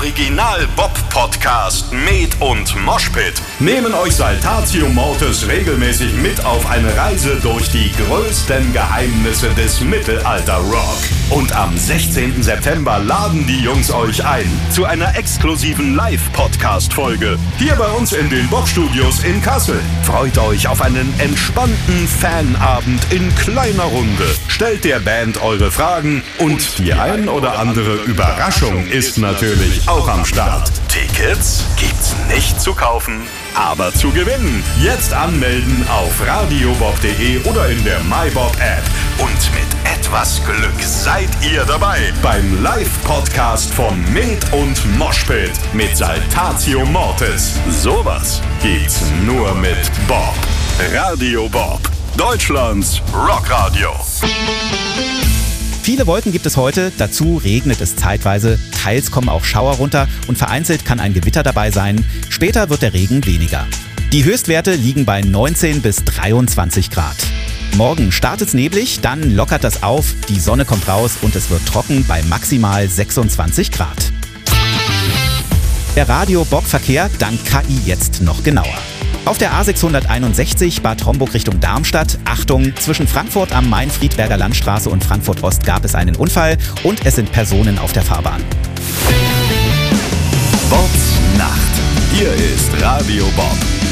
Original-Bob-Podcast Med und Moshpit nehmen euch Saltatio Mortis regelmäßig mit auf eine Reise durch die größten Geheimnisse des Mittelalter-Rock. Und am 16. September laden die Jungs euch ein zu einer exklusiven Live-Podcast-Folge hier bei uns in den Bob-Studios in Kassel. Freut euch auf einen entspannten Fanabend in kleiner Runde. Stellt der Band eure Fragen und die ein oder andere Überraschung ist natürlich auch am Start. Tickets gibt's nicht zu kaufen, aber zu gewinnen. Jetzt anmelden auf radiobob.de oder in der MyBob-App. Und mit etwas Glück seid ihr dabei beim Live-Podcast von Med und Moshpit mit Saltatio Mortis. Sowas gibt's nur mit Bob. Radio Bob, Deutschlands Rockradio. Viele Wolken gibt es heute, dazu regnet es zeitweise, teils kommen auch Schauer runter und vereinzelt kann ein Gewitter dabei sein. Später wird der Regen weniger. Die Höchstwerte liegen bei 19 bis 23 Grad. Morgen startet's neblig, dann lockert das auf, die Sonne kommt raus und es wird trocken bei maximal 26 Grad. Der Radio-Bob-Verkehr dank KI jetzt noch genauer. Auf der A661 Bad Homburg Richtung Darmstadt, Achtung, zwischen Frankfurt am Main-Friedberger Landstraße und Frankfurt Ost gab es einen Unfall und es sind Personen auf der Fahrbahn. Bobs Nacht. Hier ist Radio Bob.